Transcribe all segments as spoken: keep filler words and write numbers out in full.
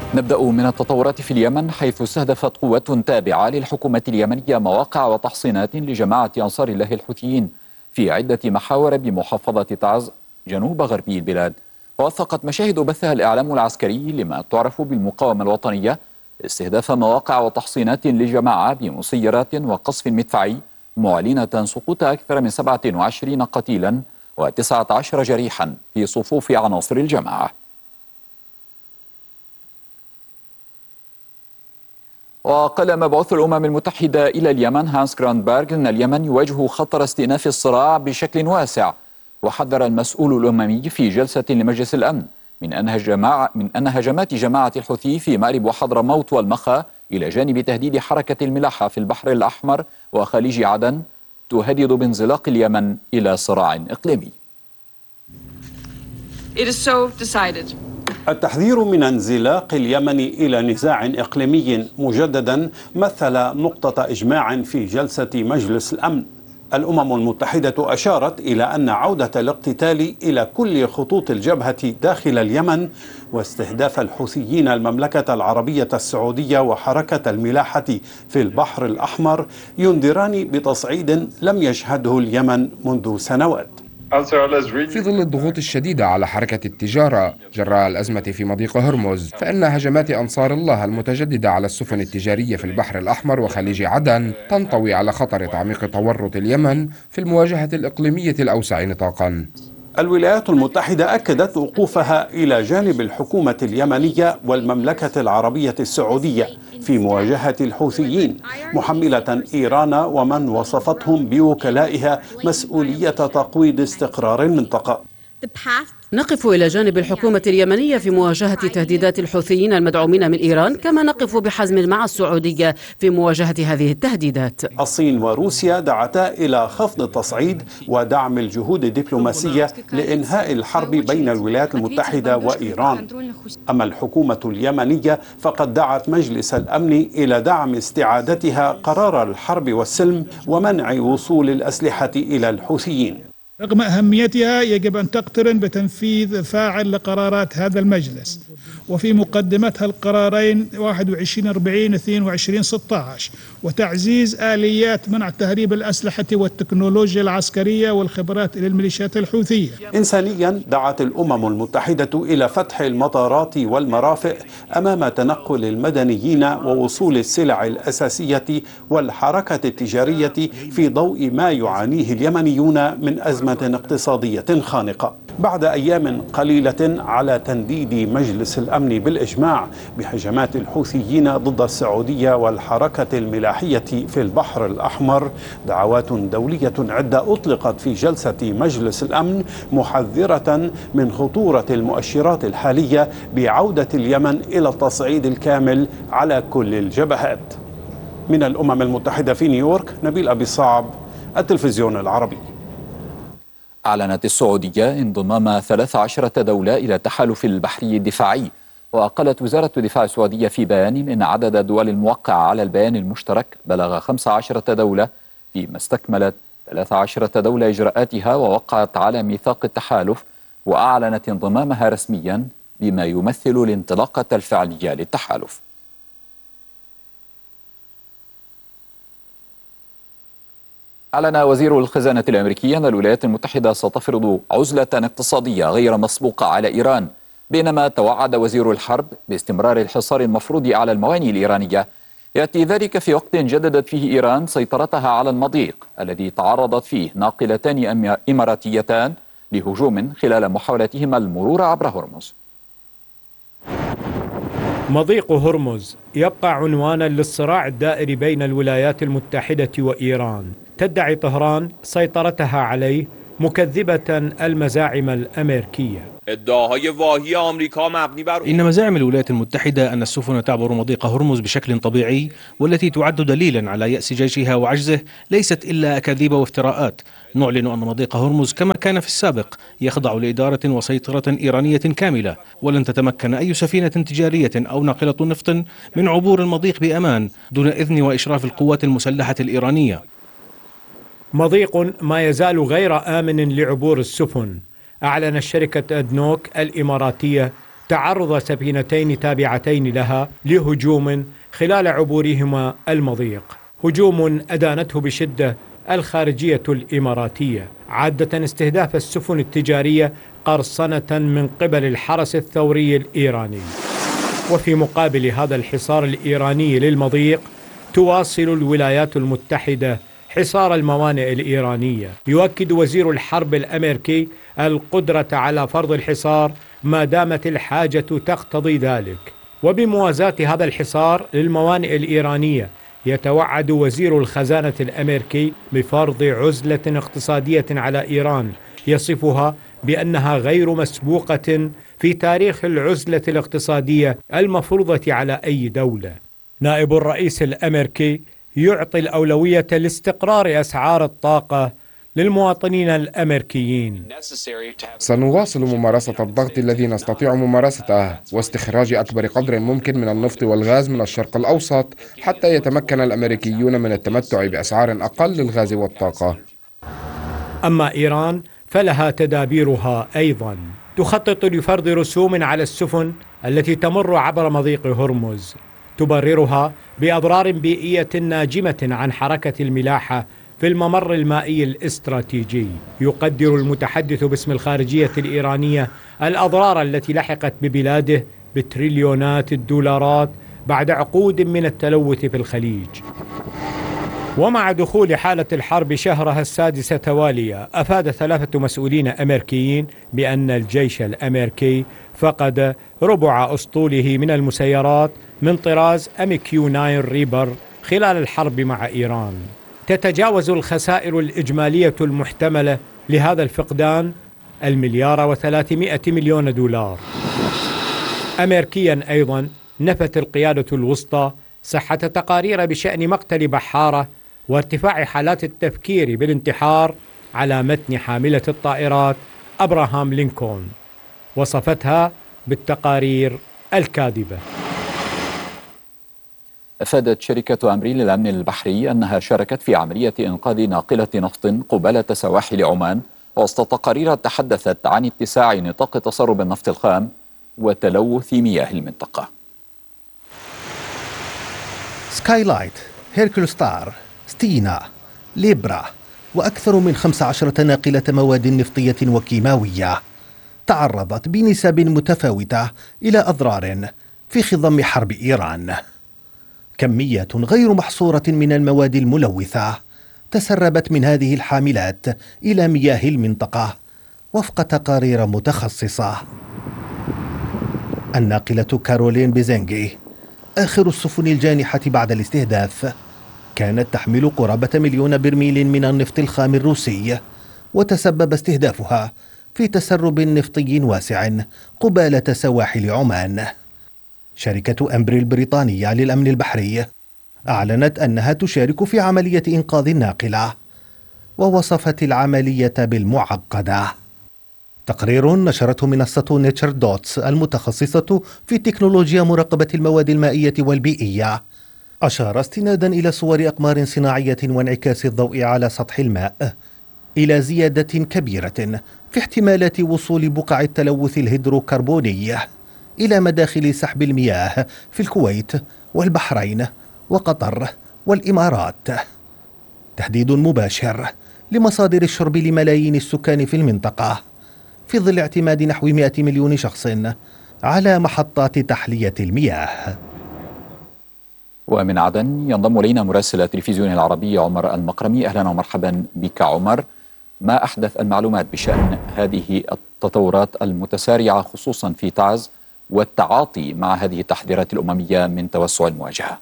نبدأ من التطورات في اليمن، حيث استهدفت قوات تابعة للحكومة اليمنية مواقع وتحصينات لجماعة أنصار الله الحوثيين في عدة محاور بمحافظة تعز جنوب غربي البلاد. ووثقت مشاهد بثها الإعلام العسكري لما تعرف بالمقاومة الوطنية استهداف مواقع وتحصينات لجماعة بمسيرات وقصف مدفعي، معلنة سقوط أكثر من سبعة وعشرين قتيلا وتسعة عشر جريحا في صفوف عناصر الجماعة. وقال مبعوث الأمم المتحدة إلى اليمن هانس جراندبرغ أن اليمن يواجه خطر استئناف الصراع بشكل واسع، وحذر المسؤول الأممي في جلسة لمجلس الأمن من أن جماعة من أن هجمات جماعة الحوثي في مأرب وحضرموت والمخا إلى جانب تهديد حركة الملاحة في البحر الأحمر وخليج عدن تهدد بانزلاق اليمن إلى صراع إقليمي. It is so decided. التحذير من انزلاق اليمن إلى نزاع إقليمي مجددا مثل نقطة إجماع في جلسة مجلس الأمن. الأمم المتحدة أشارت إلى أن عودة الاقتتال إلى كل خطوط الجبهة داخل اليمن واستهداف الحوثيين المملكة العربية السعودية وحركة الملاحة في البحر الأحمر ينذران بتصعيد لم يشهده اليمن منذ سنوات. في ظل الضغوط الشديدة على حركة التجارة جراء الأزمة في مضيق هرمز، فإن هجمات أنصار الله المتجددة على السفن التجارية في البحر الأحمر وخليج عدن تنطوي على خطر تعميق تورط اليمن في المواجهة الإقليمية الأوسع نطاقا. الولايات المتحدة أكدت وقوفها إلى جانب الحكومة اليمنية والمملكة العربية السعودية في مواجهة الحوثيين، محملة إيران ومن وصفتهم بوكلائها مسؤولية تقويض استقرار المنطقة. نقف إلى جانب الحكومة اليمنية في مواجهة تهديدات الحوثيين المدعومين من إيران، كما نقف بحزم مع السعودية في مواجهة هذه التهديدات. الصين وروسيا دعتا إلى خفض التصعيد ودعم الجهود الدبلوماسية لإنهاء الحرب بين الولايات المتحدة وإيران. أما الحكومة اليمنية فقد دعت مجلس الأمن إلى دعم استعادتها قرار الحرب والسلم ومنع وصول الأسلحة إلى الحوثيين. رغم أهميتها يجب أن تقترن بتنفيذ فاعل لقرارات هذا المجلس، وفي مقدمتها القرارين واحد وعشرين أربعين واثنين وعشرين ستة عشر وتعزيز آليات منع تهريب الأسلحة والتكنولوجيا العسكرية والخبرات إلى الميليشيات الحوثية. إنسانيا دعت الأمم المتحدة إلى فتح المطارات والمرافق أمام تنقل المدنيين ووصول السلع الأساسية والحركة التجارية في ضوء ما يعانيه اليمنيون من أزمة اقتصادية خانقة. بعد أيام قليلة على تنديد مجلس الأمن بالإجماع بهجمات الحوثيين ضد السعودية والحركة الملاحية في البحر الأحمر، دعوات دولية عدة أطلقت في جلسة مجلس الأمن محذرة من خطورة المؤشرات الحالية بعودة اليمن إلى التصعيد الكامل على كل الجبهات. من الأمم المتحدة في نيويورك، نبيل أبي صعب، التلفزيون العربي. أعلنت السعودية انضمام ثلاث عشرة دولة إلى التحالف البحري الدفاعي. وقالت وزارة الدفاع السعودية في بيان إن عدد الدول الموقعة على البيان المشترك بلغ خمس عشرة دولة، فيما استكملت ثلاث عشرة دولة إجراءاتها ووقعت على ميثاق التحالف وأعلنت انضمامها رسميا، بما يمثل الانطلاقة الفعلية للتحالف. أعلن وزير الخزانة الأمريكي أن الولايات المتحدة ستفرض عزلة اقتصادية غير مسبوقة على إيران، بينما توعد وزير الحرب باستمرار الحصار المفروض على الموانئ الإيرانية. يأتي ذلك في وقت جددت فيه إيران سيطرتها على المضيق الذي تعرضت فيه ناقلتان إماراتيتان لهجوم خلال محاولتهما المرور عبر هرمز. مضيق هرمز يبقى عنوانا للصراع الدائري بين الولايات المتحدة وإيران. تدعي طهران سيطرتها عليه مكذبة المزاعم الأمريكية. إن مزاعم الولايات المتحدة أن السفن تعبر مضيق هرمز بشكل طبيعي والتي تعد دليلا على يأس جيشها وعجزه ليست إلا أكاذيب وافتراءات. نعلن أن مضيق هرمز كما كان في السابق يخضع لإدارة وسيطرة إيرانية كاملة، ولن تتمكن أي سفينة تجارية أو ناقلة نفط من عبور المضيق بأمان دون إذن وإشراف القوات المسلحة الإيرانية. مضيق ما يزال غير آمن لعبور السفن. أعلنت شركة أدنوك الإماراتية تعرض سفينتين تابعتين لها لهجوم خلال عبورهما المضيق، هجوم أدانته بشدة الخارجية الإماراتية، عادة استهداف السفن التجارية قرصنة من قبل الحرس الثوري الإيراني. وفي مقابل هذا الحصار الإيراني للمضيق تواصل الولايات المتحدة حصار الموانئ الإيرانية. يؤكد وزير الحرب الأمريكي القدرة على فرض الحصار ما دامت الحاجة تقتضي ذلك. وبموازاة هذا الحصار للموانئ الإيرانية يتوعد وزير الخزانة الأمريكي بفرض عزلة اقتصادية على إيران يصفها بأنها غير مسبوقة في تاريخ العزلة الاقتصادية المفروضة على أي دولة. نائب الرئيس الأمريكي يعطي الأولوية لاستقرار أسعار الطاقة للمواطنين الأمريكيين. سنواصل ممارسة الضغط الذي نستطيع ممارسته واستخراج أكبر قدر ممكن من النفط والغاز من الشرق الأوسط حتى يتمكن الأمريكيون من التمتع بأسعار أقل للغاز والطاقة. أما إيران فلها تدابيرها أيضا، تخطط لفرض رسوم على السفن التي تمر عبر مضيق هرمز، تبررها بأضرار بيئية ناجمة عن حركة الملاحة في الممر المائي الاستراتيجي. يقدر المتحدث باسم الخارجية الإيرانية الأضرار التي لحقت ببلاده بتريليونات الدولارات بعد عقود من التلوث في الخليج. ومع دخول حالة الحرب شهرها السادس تواليا، أفاد ثلاثة مسؤولين أمريكيين بأن الجيش الأمريكي فقد ربع أسطوله من المسيرات من طراز إم كيو تسعة ريبر خلال الحرب مع إيران. تتجاوز الخسائر الإجمالية المحتملة لهذا الفقدان المليار وثلاثمائة مليون دولار. أمريكيا أيضا نفت القيادة الوسطى صحة تقارير بشأن مقتل بحارة وارتفاع حالات التفكير بالانتحار على متن حاملة الطائرات أبراهام لينكولن، وصفتها بالتقارير الكاذبة. أفادت شركة أمبريل للأمن البحري أنها شاركت في عملية إنقاذ ناقلة نفط قبالة سواحل عمان، وسط تقارير تحدثت عن اتساع نطاق تسرب النفط الخام وتلوث مياه المنطقة. سكايلايت، هيركولستار، ستينا، ليبرا وأكثر من خمس عشرة ناقلة مواد نفطية وكيماوية تعرضت بنسب متفاوتة إلى أضرار في خضم حرب إيران. كمية غير محصورة من المواد الملوثة تسربت من هذه الحاملات إلى مياه المنطقة وفق تقارير متخصصة. الناقلة كارولين بيزنجي آخر السفن الجانحة بعد الاستهداف كانت تحمل قرابة مليون برميل من النفط الخام الروسي، وتسبب استهدافها في تسرب نفطي واسع قبالة سواحل عمان. شركة أمبريل البريطانية للأمن البحري أعلنت أنها تشارك في عملية إنقاذ الناقلة، ووصفت العملية بالمعقدة. تقرير نشرته منصة نيتشر دوتس المتخصصة في تكنولوجيا مراقبة المواد المائية والبيئية أشار استنادا إلى صور أقمار صناعية وانعكاس الضوء على سطح الماء إلى زيادة كبيرة في احتمالات وصول بقع التلوث الهيدروكربوني إلى مداخل سحب المياه في الكويت والبحرين وقطر والإمارات. تهديد مباشر لمصادر الشرب لملايين السكان في المنطقة في ظل اعتماد نحو مئة مليون شخص على محطات تحلية المياه. ومن عدن ينضم إلينا مراسل التلفزيون العربي عمر المقرمي. أهلا ومرحبا بك عمر. ما أحدث المعلومات بشأن هذه التطورات المتسارعة خصوصا في تعز والتعاطي مع هذه التحذيرات الأممية من توسع المواجهة؟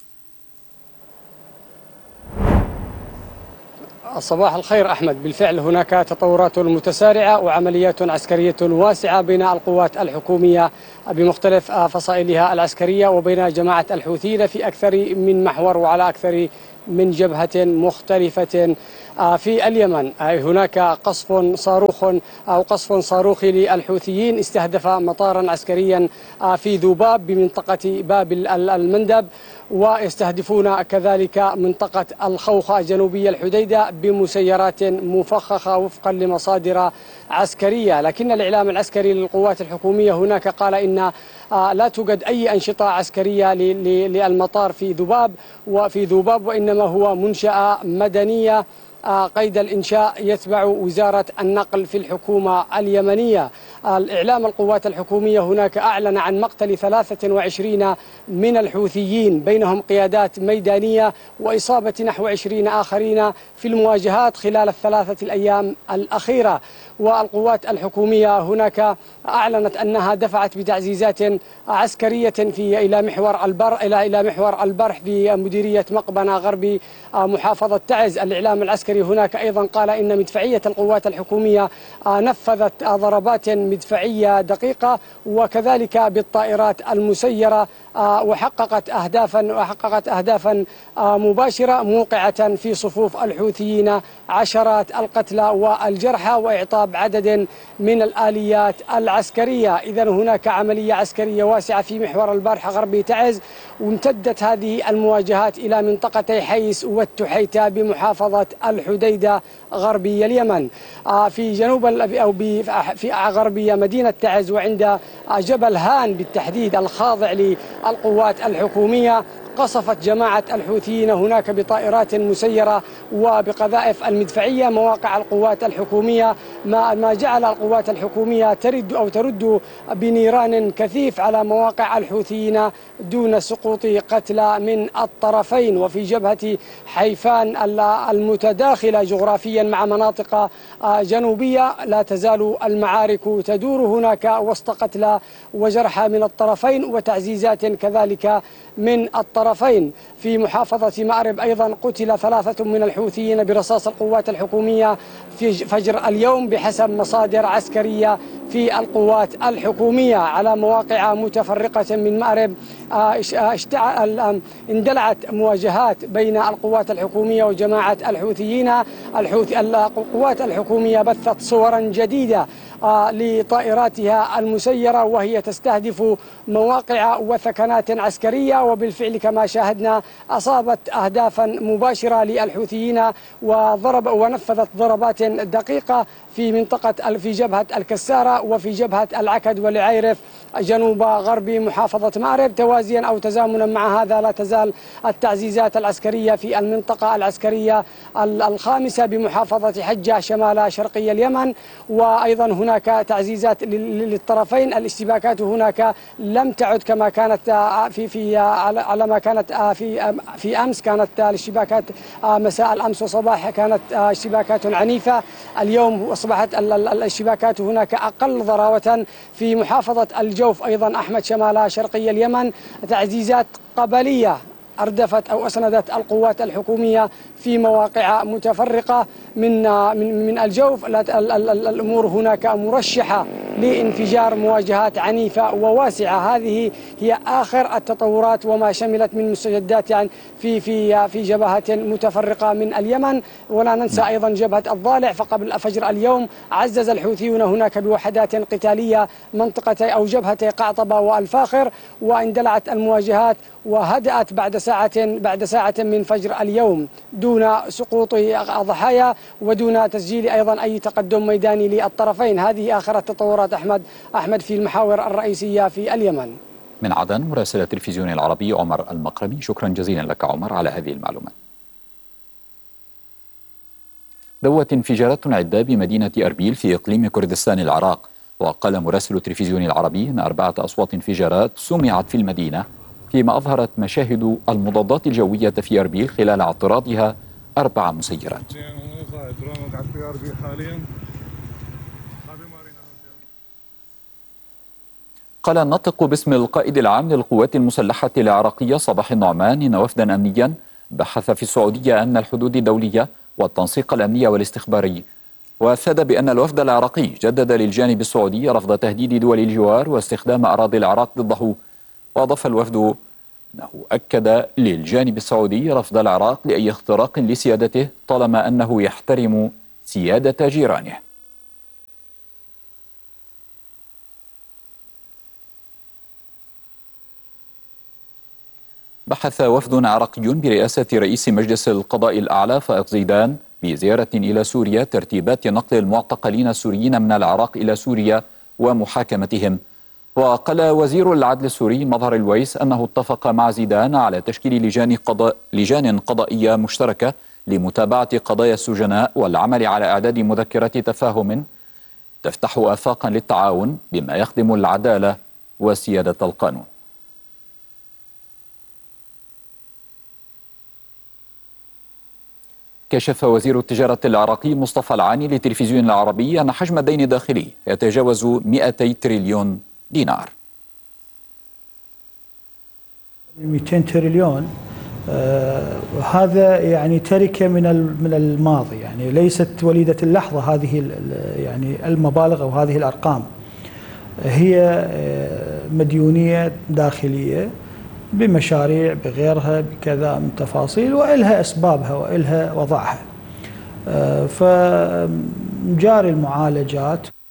صباح الخير أحمد. بالفعل هناك تطورات متسارعة وعمليات عسكرية واسعة بين القوات الحكومية بمختلف فصائلها العسكرية وبين جماعة الحوثيين في أكثر من محور وعلى أكثر من جبهة مختلفة في اليمن. هناك قصف صاروخ أو قصف صاروخي للحوثيين استهدف مطارا عسكريا في ذباب بمنطقة باب المندب، ويستهدفون كذلك منطقة الخوخة جنوبي الحديدة بمسيرات مفخخة وفقا لمصادر عسكرية. لكن الإعلام العسكري للقوات الحكومية هناك قال إن لا توجد أي أنشطة عسكرية للمطار في ذباب وفي ذباب وإنما هو منشأة مدنية قيد الإنشاء يتبع وزارة النقل في الحكومة اليمنية. الإعلام القوات الحكومية هناك أعلن عن مقتل ثلاثة وعشرين من الحوثيين بينهم قيادات ميدانية وإصابة نحو عشرين آخرين في المواجهات خلال الثلاثة الأيام الأخيرة. والقوات الحكومية هناك أعلنت أنها دفعت بتعزيزات عسكرية في إلى محور البر إلى إلى محور البرح في مديرية مقبنة غربي محافظة تعز. الإعلام العسكري هناك أيضا قال إن مدفعية القوات الحكومية نفذت ضربات مدفعية دقيقة وكذلك بالطائرات المسيرة وحققت أهدافا وحققت أهدافا مباشرة موقعة في صفوف الحوثيين عشرات القتلى والجرحى وإعطاب عدد من الآليات العسكرية. إذن هناك عملية عسكرية واسعة في محور البارحة غربي تعز، وامتدت هذه المواجهات إلى منطقتي حيس والتحيتة بمحافظة الحديدة غربي اليمن. في جنوب أو في غربية مدينة تعز وعند جبل هان بالتحديد الخاضع للقوات الحكومية قصفت جماعة الحوثيين هناك بطائرات مسيرة وبقذائف المدفعية مواقع القوات الحكومية، ما ما جعل القوات الحكومية ترد أو ترد بنيران كثيف على مواقع الحوثيين دون سقوط قتلى من الطرفين. وفي جبهة حيفان المتداخلة جغرافيا مع مناطق جنوبية لا تزال المعارك تدور هناك وسط قتلى وجرحى من الطرفين وتعزيزات كذلك من الطرفين. في محافظة مأرب أيضا قتل ثلاثة من الحوثيين برصاص القوات الحكومية في فجر اليوم بحسب مصادر عسكرية في القوات الحكومية على مواقع متفرقة من مأرب. اندلعت مواجهات بين القوات الحكومية وجماعة الحوثيين. الحوثي القوات الحكومية بثت صورا جديدة لطائراتها المسيرة وهي تستهدف مواقع وثكنات عسكرية، وبالفعل كما شاهدنا أصابت أهدافا مباشرة للحوثيين وضرب ونفذت ضربات دقيقة في منطقة في جبهة الكسارة وفي جبهة العكد والعيرف جنوب غرب محافظة مأرب. توازيا أو تزامنا مع هذا لا تزال التعزيزات العسكرية في المنطقة العسكرية الخامسة بمحافظة حجة شمال شرقي اليمن، وأيضا هناك تعزيزات للطرفين. الاشتباكات هناك لم تعد كما كانت في في على ما كانت في في أمس. كانت الاشتباكات مساء الأمس وصباح كانت اشتباكات عنيفة. اليوم أصبحت الاشتباكات هناك أقل ضراوة. في محافظة الجوف أيضا أحمد شمال شرقي اليمن تعزيزات قبلية أردفت أو أسندت القوات الحكومية في مواقع متفرقة من من من الجوف. الأمور هناك مرشحة لانفجار مواجهات عنيفة وواسعة. هذه هي آخر التطورات وما شملت من مستجدات يعني في في في جبهات متفرقة من اليمن. ولا ننسى أيضا جبهة الضالع، فقبل فجر اليوم عزز الحوثيون هناك بوحدات قتالية منطقتي أو جبهتي قعطبة والفاخر، واندلعت المواجهات وهدأت بعد ساعة بعد ساعة من فجر اليوم دون سقوط ضحايا ودون تسجيل أيضا أي تقدم ميداني للطرفين. هذه آخر التطورات أحمد أحمد في المحاور الرئيسية في اليمن. من عدن مراسل التلفزيون العربي عمر المقرمي، شكرا جزيلا لك عمر على هذه المعلومات. دوت انفجارات عدة بمدينة أربيل في إقليم كردستان العراق، وقال مراسل التلفزيون العربي أن أربعة أصوات انفجارات سمعت في المدينة، فيما أظهرت مشاهد المضادات الجوية في أربيل خلال اعتراضها أربع مسيرات. قال الناطق باسم القائد العام للقوات المسلحة العراقية صباح النعمان إن وفدا أمنيا بحث في السعودية أمن الحدود الدولية والتنسيق الأمني والاستخباري، وأفاد بأن الوفد العراقي جدد للجانب السعودي رفض تهديد دول الجوار واستخدام أراضي العراق ضده. وأضاف الوفد أنه أكد للجانب السعودي رفض العراق لأي اختراق لسيادته طالما أنه يحترم سيادة جيرانه. بحث وفد عراقي برئاسة رئيس مجلس القضاء الأعلى فائق زيدان بزيارة إلى سوريا ترتيبات نقل المعتقلين السوريين من العراق إلى سوريا ومحاكمتهم. وقال وزير العدل السوري مظهر الويس أنه اتفق مع زيدان على تشكيل لجان, قضاء لجان قضائية مشتركة لمتابعة قضايا السجناء والعمل على إعداد مذكرة تفاهم تفتح آفاقا للتعاون بما يخدم العدالة وسيادة القانون. كشف وزير التجارة العراقي مصطفى العاني للتلفزيون العربي أن حجم الدين الداخلي يتجاوز مئتي تريليون دينار. مئتين تريليون آه هذا يعني تركة من من الماضي، يعني ليست وليدة اللحظة هذه يعني المبالغ أو هذه الأرقام، هي آه مديونية داخلية بمشاريع بغيرها بكذا من تفاصيل، وإلها أسبابها وإلها وضعها. آه فجاري المعالجات.